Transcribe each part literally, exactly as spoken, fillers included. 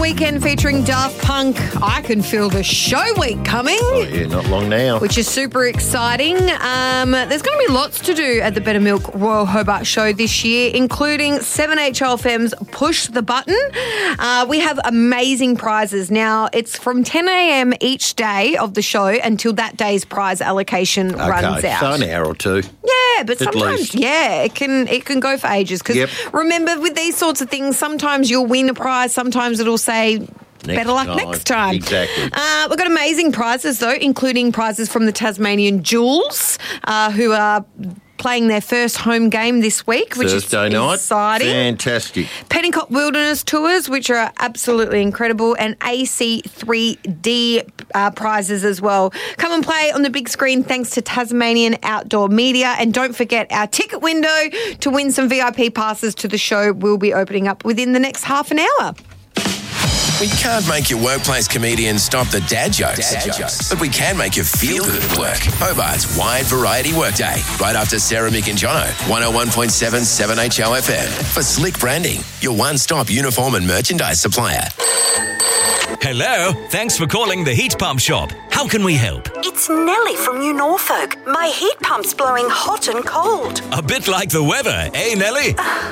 weekend featuring Daft Punk. I can feel the show week coming. Oh, yeah, not long now. Which is super exciting. Um, there's going to be lots to do at the Better Milk Royal Hobart Show this year, including seven H L F M's Push the Button. Uh, we have amazing prizes. Now, it's from ten a.m. each day of the show until that day's prize allocation okay, runs out. So an hour or two. Yeah, but At sometimes, least. yeah, it can it can go for ages. Because Yep. remember, with these sorts of things, sometimes you'll win a prize, sometimes it'll say better luck time. next time. Exactly. Uh, we've got amazing prizes, though, including prizes from the Tasmanian Jewels, uh, who are playing their first home game this week, which Thursday is night. exciting. Fantastic. Petticoat Wilderness Tours, which are absolutely incredible, and A C three D uh, prizes as well. Come and play on the big screen thanks to Tasmanian Outdoor Media. And don't forget, our ticket window to win some V I P passes to the show will be opening up within the next half an hour. We can't make your workplace comedian stop the dad jokes, dad jokes. But we can make you feel good at work. Hobart's Wide Variety Workday, right after Sarah, Mick and Jono, one oh one point seven seven H L F M. For Slick Branding, your one-stop uniform and merchandise supplier. Hello, thanks for calling the Heat Pump Shop. How can we help? It's Nellie from New Norfolk. My heat pump's blowing hot and cold. A bit like the weather, eh, Nellie?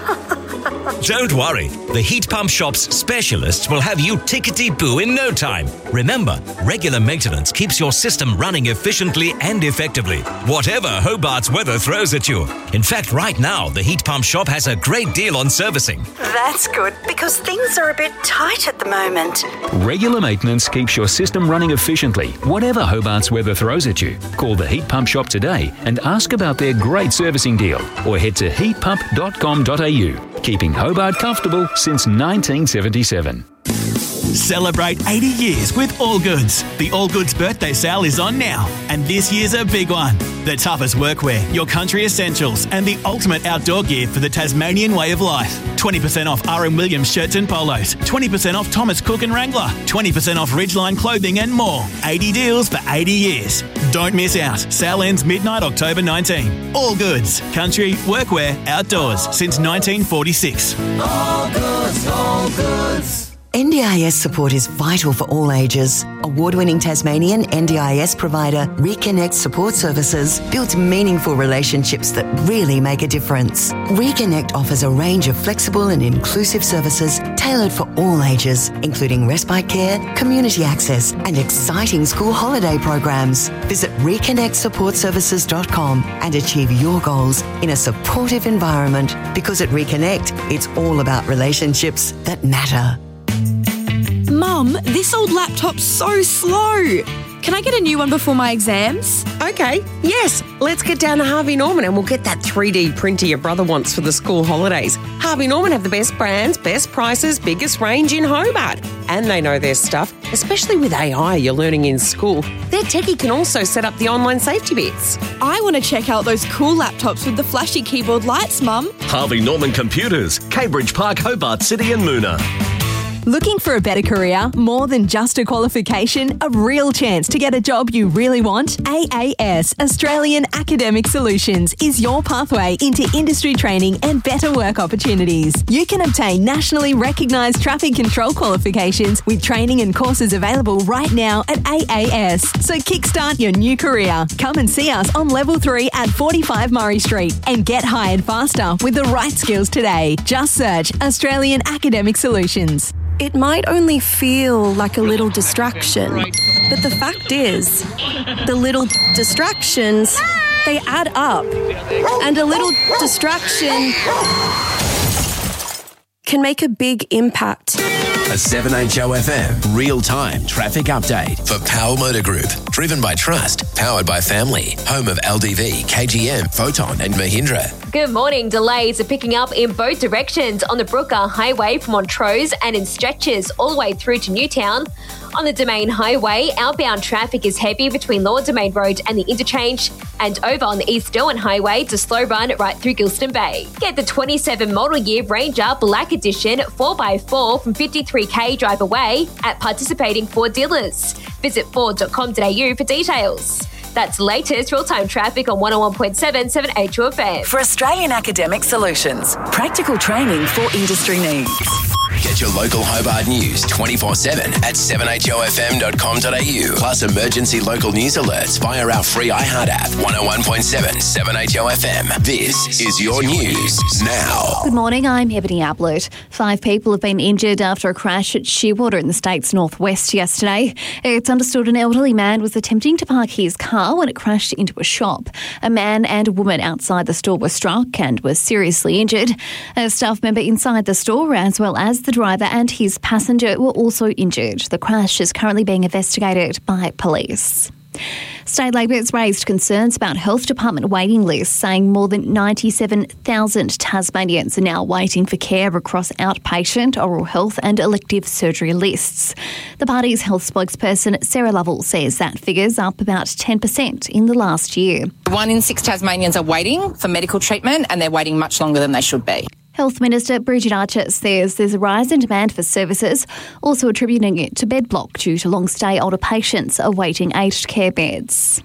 Don't worry, the Heat Pump Shop's specialists will have you tickety-boo in no time. Remember, regular maintenance keeps your system running efficiently and effectively, whatever Hobart's weather throws at you. In fact, right now, the Heat Pump Shop has a great deal on servicing. That's good, because things are a bit tight at the moment. Regular maintenance keeps your system running efficiently, whatever Hobart's weather throws at you. Call the Heat Pump Shop today and ask about their great servicing deal, or head to heat pump dot com dot a u. Keeping Hobart comfortable since nineteen seventy-seven. Celebrate eighty years with All Goods. The All Goods birthday sale is on now, and this year's a big one. The toughest workwear, your country essentials, and the ultimate outdoor gear for the Tasmanian way of life. twenty percent off R M Williams shirts and polos, twenty percent off Thomas Cook and Wrangler, twenty percent off Ridgeline clothing and more. eighty deals for eighty years. Don't miss out. Sale ends midnight October nineteenth. All Goods. Country, workwear, outdoors since nineteen forty-six. All Goods, All Goods. N D I S support is vital for all ages. Award-winning Tasmanian N D I S provider Reconnect Support Services builds meaningful relationships that really make a difference. Reconnect offers a range of flexible and inclusive services tailored for all ages, including respite care, community access, and exciting school holiday programs. Visit reconnect support services dot com and achieve your goals in a supportive environment, because at Reconnect, it's all about relationships that matter. Mum, this old laptop's so slow. Can I get a new one before my exams? Okay, yes. Let's get down to Harvey Norman and we'll get that three D printer your brother wants for the school holidays. Harvey Norman have the best brands, best prices, biggest range in Hobart. And they know their stuff, especially with A I you're learning in school. Their techie can also set up the online safety bits. I want to check out those cool laptops with the flashy keyboard lights, Mum. Harvey Norman Computers, Cambridge Park, Hobart City and Moona. Looking for a better career? More than just a qualification, a real chance to get a job you really want? A A S, Australian Academic Solutions, is your pathway into industry training and better work opportunities. You can obtain nationally recognised traffic control qualifications with training and courses available right now at A A S. So kickstart your new career. Come and see us on Level three at forty-five Murray Street and get hired faster with the right skills today. Just search Australian Academic Solutions. It might only feel like a little distraction, but the fact is, the little distractions, they add up. And a little distraction can make a big impact. A seven H O F M real-time traffic update for Power Motor Group. Driven by trust, powered by family. Home of L D V, K G M, Photon and Mahindra. Good morning. Delays are picking up in both directions on the Brooker Highway from Montrose and in stretches all the way through to Newtown. On the Domain Highway, outbound traffic is heavy between Lower Domain Road and the interchange, and over on the East Derwent Highway to slow run right through Gilston Bay. Get the twenty-seven model year Ranger Black Edition four by four from fifty-three k drive away at participating Ford dealers. Visit ford dot com dot a u for details. That's latest real-time traffic on one oh one point seven seven H O F M. For Australian Academic Solutions, practical training for industry needs. Get your local Hobart news twenty-four seven at seven h o f m dot com dot a u. Plus emergency local news alerts via our free iHeart app. one oh one point seven, seven H O F M. This is your news now. Good morning, I'm Ebony Ablett. Five people have been injured after a crash at Shearwater in the state's northwest yesterday. It's understood an elderly man was attempting to park his car when it crashed into a shop. A man and a woman outside the store were struck and were seriously injured. A staff member inside the store, as well as the driver and his passenger, were also injured. The crash is currently being investigated by police. State Labor has raised concerns about health department waiting lists, saying more than ninety-seven thousand Tasmanians are now waiting for care across outpatient, oral health and elective surgery lists. The party's health spokesperson, Sarah Lovell, says that figure's up about ten percent in the last year. One in six Tasmanians are waiting for medical treatment and they're waiting much longer than they should be. Health Minister Bridget Archer says there's a rise in demand for services, also attributing it to bed block due to long-stay older patients awaiting aged care beds.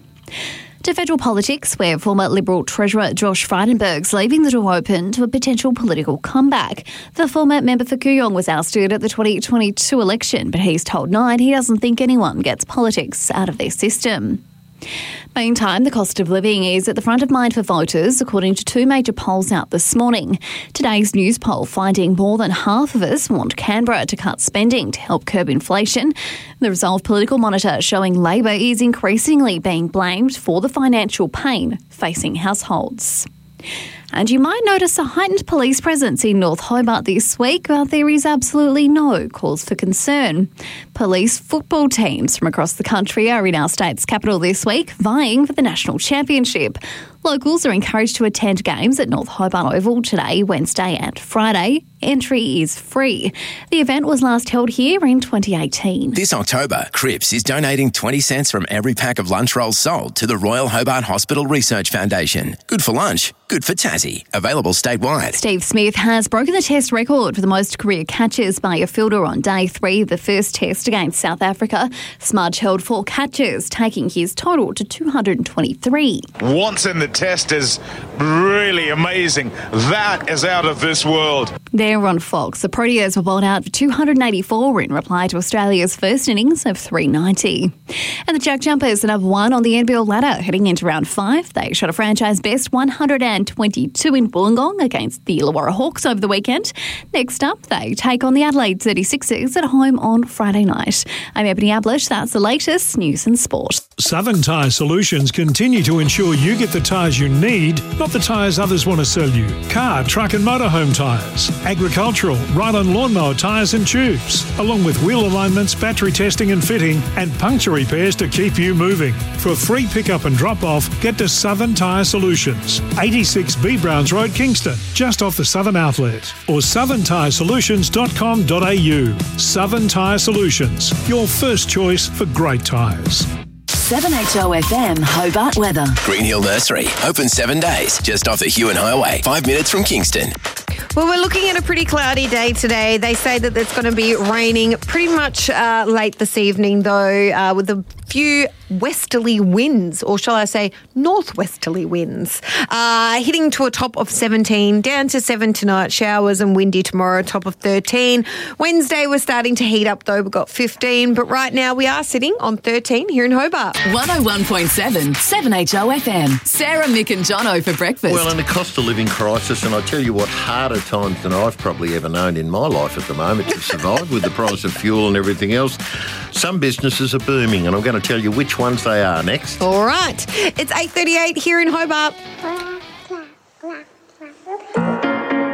To federal politics, where former Liberal Treasurer Josh Frydenberg's leaving the door open to a potential political comeback. The former member for Kooyong was ousted at the twenty twenty-two election, but he's told Nine he doesn't think anyone gets politics out of their system. Meantime, the cost of living is at the front of mind for voters, according to two major polls out this morning. Today's news poll finding more than half of us want Canberra to cut spending to help curb inflation. The Resolve Political Monitor showing Labor is increasingly being blamed for the financial pain facing households. And you might notice a heightened police presence in North Hobart this week, but there is absolutely no cause for concern. Police football teams from across the country are in our state's capital this week, vying for the national championship. Locals are encouraged to attend games at North Hobart Oval today, Wednesday and Friday. Entry is free. The event was last held here in twenty eighteen. This October, Cripps is donating twenty cents from every pack of lunch rolls sold to the Royal Hobart Hospital Research Foundation. Good for lunch, good for Tassie. Available statewide. Steve Smith has broken the test record for the most career catches by a fielder on day three of the first test against South Africa. Smudge held four catches, taking his total to two hundred twenty-three. Once in the test is really amazing. That is out of this world. There on Fox, the Proteas were bowled out for two hundred eighty-four in reply to Australia's first innings of three ninety. And the Jack Jumpers are number one on the N B L ladder heading into round five. They shot a franchise best one hundred twenty-two in Wollongong against the Illawarra Hawks over the weekend. Next up, they take on the Adelaide thirty-sixers at home on Friday night. I'm Ebony Ablett. That's the latest news and sport. Southern Tyre Solutions continue to ensure you get the tyres you need, not the tyres others want to sell you. Car, truck and motorhome tyres, agricultural, ride-on lawnmower tyres and tubes, along with wheel alignments, battery testing and fitting, and puncture repairs to keep you moving. For free pickup and drop-off, get to Southern Tyre Solutions, eighty-six B Browns Road, Kingston, just off the Southern Outlet, or southern tyre solutions dot com dot a u. Southern Tyre Solutions, your first choice for great tyres. seven H O F M Hobart weather. Green Hill Nursery, open seven days, just off the Hewan Highway, five minutes from Kingston. Well, we're looking at a pretty cloudy day today. They say that it's going to be raining pretty much uh, late this evening, though, uh, with a few westerly winds, or shall I say northwesterly winds, uh, hitting to a top of seventeen, down to seven tonight, showers and windy tomorrow, top of thirteen. Wednesday, we're starting to heat up, though. We've got fifteen, but right now we are sitting on thirteen here in Hobart. one oh one point seven, seven H O F M. Sarah, Mick and Jono for breakfast. Well, in the cost of living crisis, and I tell you what, harder times than I've probably ever known in my life at the moment to survive with the price of fuel and everything else. Some businesses are booming, and I'm going to tell you which ones they are next. All right. It's eight thirty-eight here in Hobart.